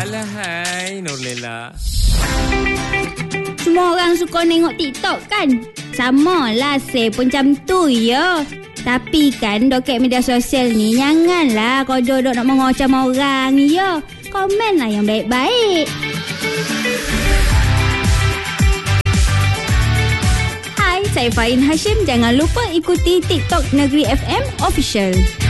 Alahai, Nurlela. Semua orang suka nengok TikTok kan? Sama lah, saya pun macam tu ya. Tapi kan doket media sosial ni janganlah kau duduk nak mengocam orang ya. Komen lah yang baik-baik. Hai, saya Fahin Hashim. Jangan lupa ikuti TikTok Negeri FM Official.